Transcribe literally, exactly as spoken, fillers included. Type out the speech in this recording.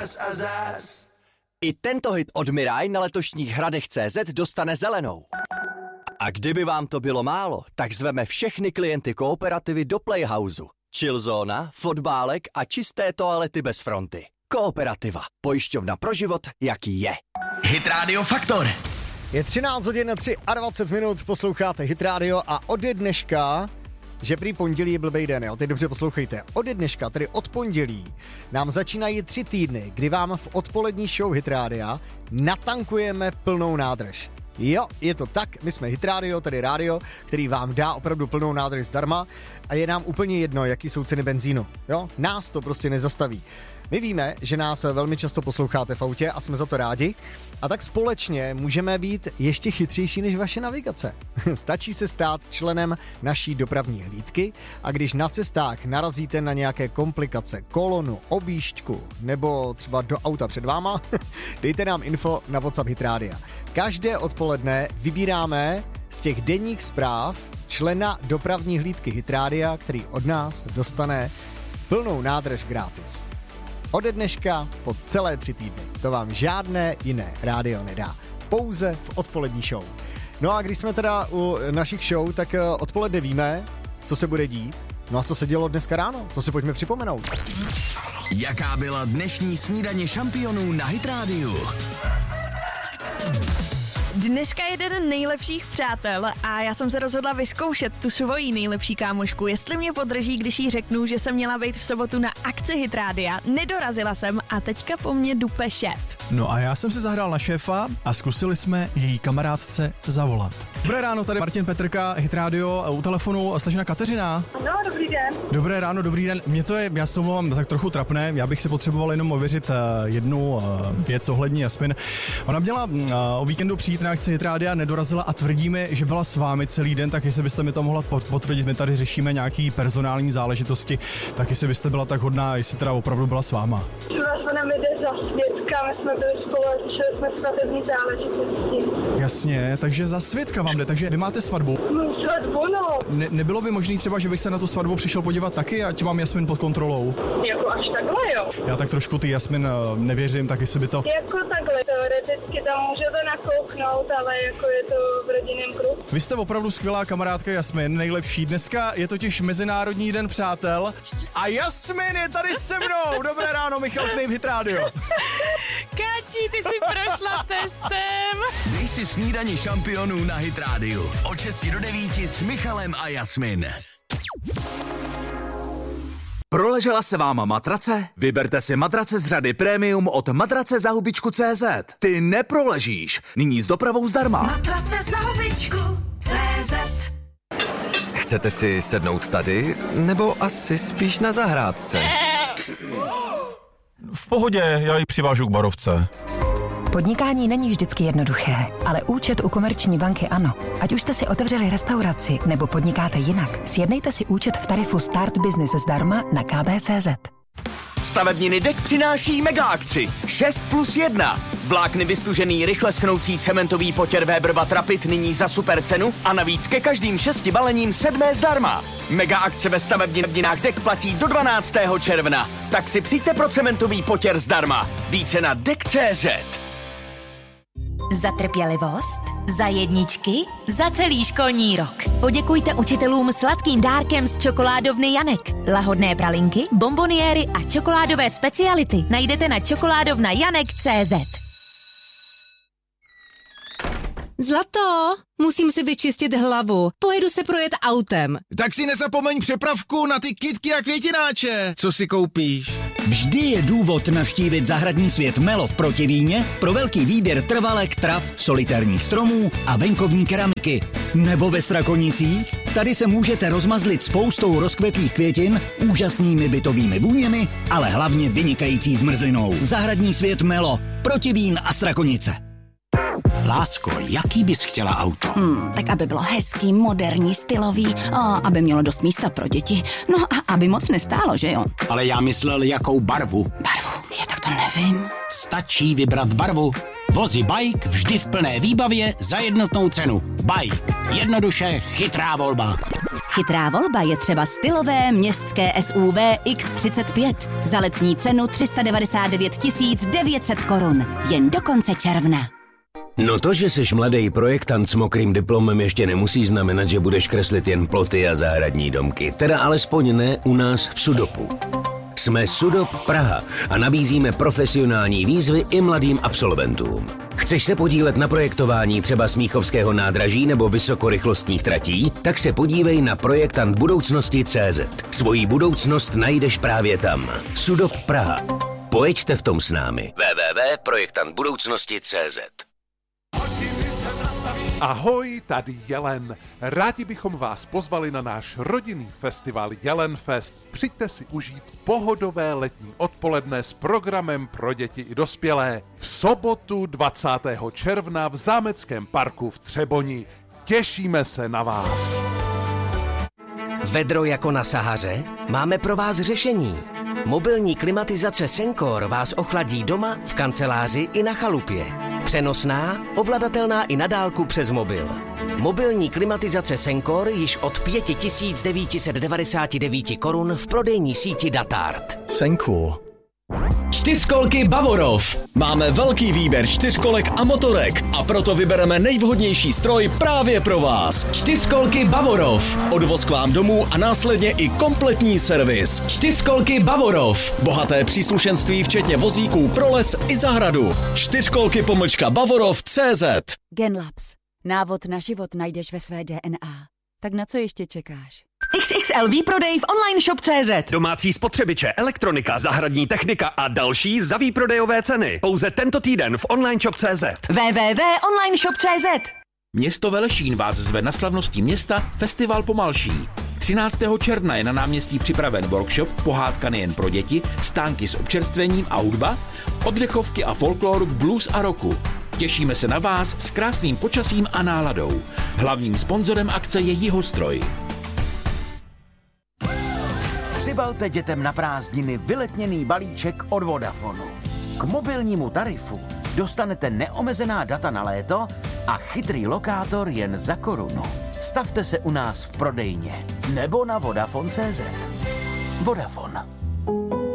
zas a zas. I tento hit od Mirai na letošních hradech tečka cé zet dostane zelenou. A kdyby vám to bylo málo, tak zveme všechny klienty Kooperativy do Playhouse. Chillzóna, fotbálek a čisté toalety bez fronty. Kooperativa. Pojišťovna pro život, jaký je. Hit Radio Faktor. Je třináct hodin a dvacet tři minut, posloucháte Hit Radio a od dneška, že prý pondělí je blbej den, jo? Teď dobře poslouchejte. Od dneška, tedy od pondělí, nám začínají tři týdny, kdy vám v odpolední show Hit Radia natankujeme plnou nádrž. Jo, je to tak, my jsme Hit Radio, tedy rádio, který vám dá opravdu plnou nádrž zdarma a je nám úplně jedno, jaký jsou ceny benzínu. Jo, nás to prostě nezastaví. My víme, že nás velmi často posloucháte v autě a jsme za to rádi. A tak společně můžeme být ještě chytřejší než vaše navigace. Stačí se stát členem naší dopravní hlídky a když na cestách narazíte na nějaké komplikace, kolonu, objížďku nebo třeba do auta před váma, dejte nám info na WhatsApp Hit Rádia. Každé odpoledne vybíráme z těch denních zpráv člena dopravní hlídky Hit Rádia, který od nás dostane plnou nádrž gratis. Ode dneška po celé tři týdny. To vám žádné jiné rádio nedá. Pouze v odpolední show. No a když jsme teda u našich show, tak odpoledne víme, co se bude dít. No a co se dělo dneska ráno? To si pojďme připomenout. Jaká byla dnešní snídaně šampionů na Hit Rádiu? Dneska je den nejlepších přátel a já jsem se rozhodla vyzkoušet tu svoji nejlepší kámošku, jestli mě podrží, když jí řeknu, že jsem měla být v sobotu na akci Hit Rádia. Nedorazila jsem a teďka po mně dupe šéf. No a já jsem si zahrál na šéfa a zkusili jsme její kamarádce zavolat. Dobré ráno, tady Martin Petrka, Hit Radio, u telefonu slečna Kateřina. No, dobrý den. Dobré ráno, dobrý den. Mě to je, já se omlouvám, tak trochu trapné, já bych si potřeboval jenom ověřit uh, jednu uh, věc ohledně Jasmin. Ona měla uh, o víkendu přijít na akci Hit Rádia, nedorazila a tvrdí mi, že byla s vámi celý den, tak jestli byste mi to mohla potvrdit, my tady řešíme nějaký personální záležitosti, tak jestli byste byla tak hodná, jestli teda opravdu byla s váma. Vás nám jde za svědka, my jsme byli spolu, řešili jsme stavební záležitosti. Jasně, takže za svědka vám jde, takže vy máte svatbu. No, svatbu, no. Ne, nebylo by možný třeba, že bych se na tu svatbu přišel podívat taky, ať mám Jasmin pod kontrolou? Jako až takhle, jo. Já tak trošku ty Jasmin nevěřím, tak jestli by to... Jako takhle, teoreticky tam můžete nakouknout, ale jako je to v rodinném kruhu. Vy jste opravdu skvělá kamarádka Jasmin, nejlepší. Dneska je totiž Mezinárodní den přátel a Jasmin je tady se mnou. Dobré ráno, Michal Knejp, Hit Radio. Káči, ty jsi prošla testem. Dej si snídaní šampionů na Hit Radio. Od šesti do devíti s Michalem a Jasmin. Proležela se váma matrace? Vyberte si matrace z řady Premium od matrace za hubičku tečka cé zet. Ty neproležíš. Nyní s dopravou zdarma. Matrace za hubičku tečka cé zet. Chcete si sednout tady, nebo asi spíš na zahrádce? V pohodě, já ji přivážu k barovce. Podnikání není vždycky jednoduché, ale účet u Komerční banky ano. Ať už jste si otevřeli restauraci nebo podnikáte jinak, sjednejte si účet v tarifu Start Business zdarma na ká bé tečka cé zet. Stavebniny D E K přináší mega akci šest plus jedna. Vlákny vystužený rychle sknoucí cementový potěr Weber Vatrapit nyní za super cenu a navíc ke každým šesti balením sedmé zdarma. Mega akce ve stavebninách D E K platí do dvanáctého června. Tak si přijďte pro cementový potěr zdarma. Více na D E K tečka cé zet. Za trpělivost, za jedničky, za celý školní rok. Poděkujte učitelům sladkým dárkem z čokoládovny Janek. Lahodné pralinky, bomboniéry a čokoládové speciality najdete na čokoládovna janek tečka cé zet. Zlato, musím si vyčistit hlavu. Pojedu se projet autem. Tak si nezapomeň přepravku na ty kytky a květináče. Co si koupíš? Vždy je důvod navštívit zahradní svět Melo v Protivíně pro velký výběr trvalek, trav, solitérních stromů a venkovní keramiky. Nebo ve Strakonicích? Tady se můžete rozmazlit spoustou rozkvetlých květin, úžasnými bytovými vůněmi, ale hlavně vynikající zmrzlinou. Zahradní svět Melo, Protivín a Strakonice. Lásko, jaký bys chtěla auto? Hmm, tak aby bylo hezký, moderní, stylový, a aby mělo dost místa pro děti. No a aby moc nestálo, že jo? Ale já myslel, jakou barvu. Barvu? Je, tak to nevím. nevím. Stačí vybrat barvu. Vozy Bike vždy v plné výbavě za jednotnou cenu. Bike. Jednoduše chytrá volba. Chytrá volba je třeba stylové městské S U V X třicet pět za letní cenu tři sta devadesát devět tisíc devět set korun. Jen do konce června. No to, že jsi mladý projektant s mokrým diplomem, ještě nemusí znamenat, že budeš kreslit jen ploty a zahradní domky. Teda alespoň ne u nás v Sudopu. Jsme Sudop Praha a nabízíme profesionální výzvy i mladým absolventům. Chceš se podílet na projektování třeba Smíchovského nádraží nebo vysokorychlostních tratí? Tak se podívej na projektant budoucnosti tečka cé zet. Svoji budoucnost najdeš právě tam. Sudop Praha. Pojeďte v tom s námi. w w w tečka projektant budoucnosti tečka cé zet. Ahoj, tady Jelen. Rádi bychom vás pozvali na náš rodinný festival Jelenfest. Přijďte si užít pohodové letní odpoledne s programem pro děti i dospělé. V sobotu dvacátého června v Zámeckém parku v Třeboni. Těšíme se na vás. Vedro jako na Sahaře? Máme pro vás řešení. Mobilní klimatizace Sencor vás ochladí doma, v kanceláři i na chalupě. Přenosná, ovladatelná i na dálku přes mobil. Mobilní klimatizace Sencor již od pět tisíc devět set devadesát devět korun v prodejní síti Datart. Sencor. Čtyřkolky Bavorov. Máme velký výběr čtyřkolek a motorek a proto vybereme nejvhodnější stroj právě pro vás. Čtyřkolky Bavorov. Odvoz k vám domů a následně i kompletní servis. Čtyřkolky Bavorov. Bohaté příslušenství včetně vozíků pro les i zahradu. Čtyřkolky pomlčka Bavorov tečka cé zet. Genlabs. Návod na život najdeš ve své D N A. Tak na co ještě čekáš? X X L výprodej v online shop tečka cé zet. Domácí spotřebiče, elektronika, zahradní technika a další za výprodejové ceny. Pouze tento týden v online shop tečka cé zet. w w w tečka online shop tečka cé zet. Město Velešín vás zve na slavnosti města Festival Pomalší. třináctého června je na náměstí připraven workshop Pohádka nejen pro děti, stánky s občerstvením a hudba, oddechovky a folklor k blues a rocku. Těšíme se na vás s krásným počasím a náladou. Hlavním sponzorem akce je Jihostroj. Přibalte dětem na prázdniny vyletněný balíček od Vodafonu. K mobilnímu tarifu dostanete neomezená data na léto a chytrý lokátor jen za korunu. Stavte se u nás v prodejně nebo na Vodafone tečka cé zet. Vodafone.